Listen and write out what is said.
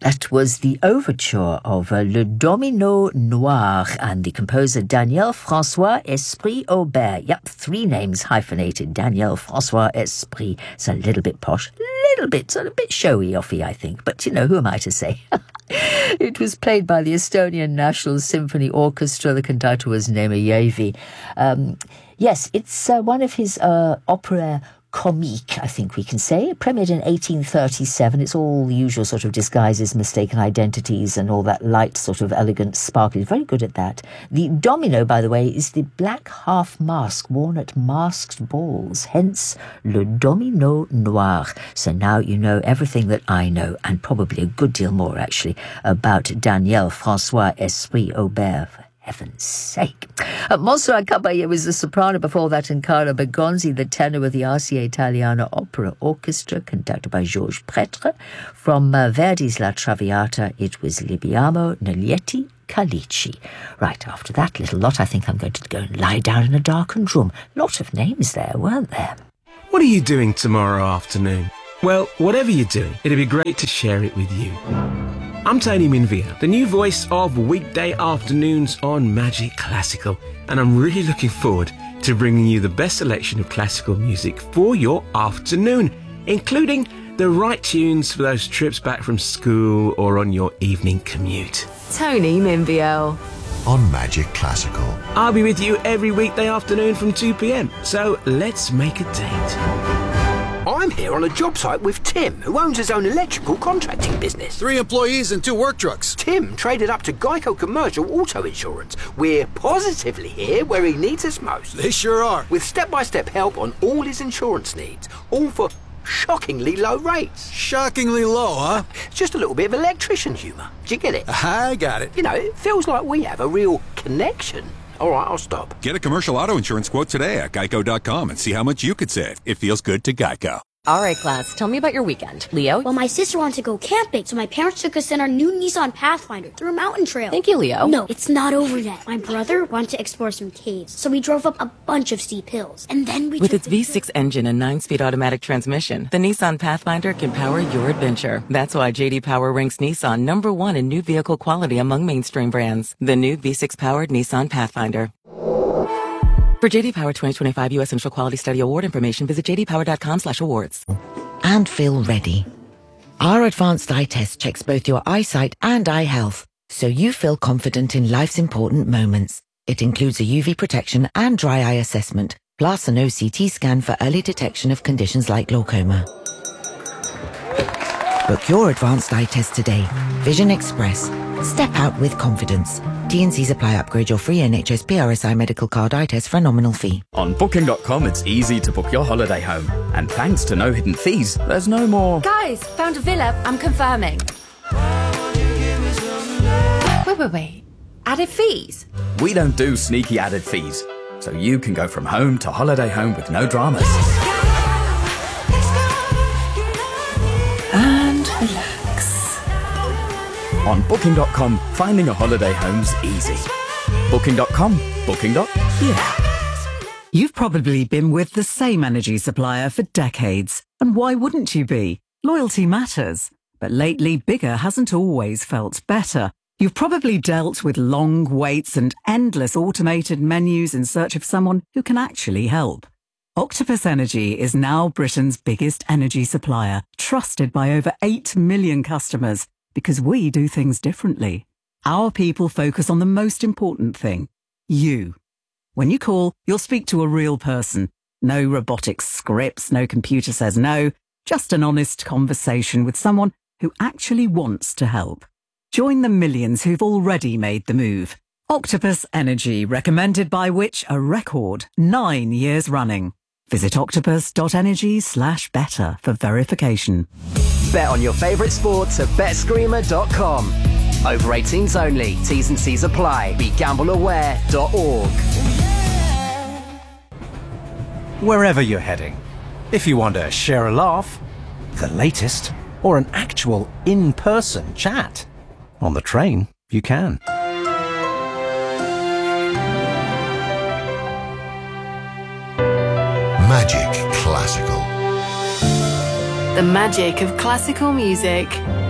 That was the overture of Le Domino Noir and the composer Daniel François Esprit Aubert. Yep, 3 names hyphenated. Daniel François Esprit. It's a little bit posh, a bit showy-offy, I think. But, who am I to say? It was played by the Estonian National Symphony Orchestra. The conductor was Nemejevi. Yes, it's one of his opera comique, I think we can say. It premiered in 1837. It's all the usual sort of disguises, mistaken identities, and all that light sort of elegant sparkle. He's very good at that. The domino, by the way, is the black half mask worn at masked balls, hence Le Domino Noir. So now you know everything that I know, and probably a good deal more, actually, about Daniel François Esprit Aubert. Heaven's sake. Montserrat Caballé was the soprano before that, and Carlo Bergonzi, the tenor with the RCA Italiana Opera Orchestra, conducted by Georges Prêtre. From Verdi's La Traviata, it was Libiamo Negletti Calici. Right, after that little lot, I think I'm going to go and lie down in a darkened room. Lot of names there, weren't there? What are you doing tomorrow afternoon? Well, whatever you're doing, it'd be great to share it with you. I'm Tony Minvia, the new voice of weekday afternoons on Magic Classical, and I'm really looking forward to bringing you the best selection of classical music for your afternoon, including the right tunes for those trips back from school or on your evening commute. Tony Minvia. On Magic Classical. I'll be with you every weekday afternoon from 2 p.m, so let's make a date. I'm here on a job site with Tim, who owns his own electrical contracting business. 3 employees and 2 work trucks. Tim traded up to Geico Commercial Auto Insurance. We're positively here where he needs us most. They sure are. With step-by-step help on all his insurance needs, all for shockingly low rates. Shockingly low, huh? It's just a little bit of electrician humour. Do you get it? I got it. It feels like we have a real connection. All right, I'll stop. Get a commercial auto insurance quote today at geico.com and see how much you could save. It feels good to Geico. All right, class, tell me about your weekend. Leo? Well, my sister wanted to go camping, so my parents took us in our new Nissan Pathfinder through a mountain trail. Thank you, Leo. No, it's not over yet. My brother wanted to explore some caves, so we drove up a bunch of steep hills. And then we With its V6 engine and 9-speed automatic transmission, the Nissan Pathfinder can power your adventure. That's why J.D. Power ranks Nissan #1 in new vehicle quality among mainstream brands. The new V6-powered Nissan Pathfinder. For J.D. Power 2025 U.S. Initial Quality Study Award information, visit jdpower.com/awards. And feel ready. Our advanced eye test checks both your eyesight and eye health, so you feel confident in life's important moments. It includes a UV protection and dry eye assessment, plus an OCT scan for early detection of conditions like glaucoma. Book your advanced eye test today. Vision Express. Step out with confidence. T&Cs apply. Upgrade your free NHS PRSI medical card eye test for a nominal fee. On Booking.com, it's easy to book your holiday home. And thanks to no hidden fees, there's no more... Guys, found a villa. I'm confirming. Wait. Added fees? We don't do sneaky added fees. So you can go from home to holiday home with no dramas. And relax. On Booking.com, finding a holiday home's easy. Booking.com. Yeah. You've probably been with the same energy supplier for decades. And why wouldn't you be? Loyalty matters. But lately, bigger hasn't always felt better. You've probably dealt with long waits and endless automated menus in search of someone who can actually help. Octopus Energy is now Britain's biggest energy supplier, trusted by over 8 million customers, because we do things differently. Our people focus on the most important thing, you. When you call, you'll speak to a real person. No robotic scripts, no computer says no, just an honest conversation with someone who actually wants to help. Join the millions who've already made the move. Octopus Energy, recommended by which a record 9 years running. Visit octopus.energy/better for verification. Bet on your favourite sports at betscreamer.com. Over 18s only. T's and C's apply. BeGambleAware.org. Wherever you're heading, if you want to share a laugh, the latest, or an actual in-person chat, on the train, you can. Magic Classical. The magic of classical music.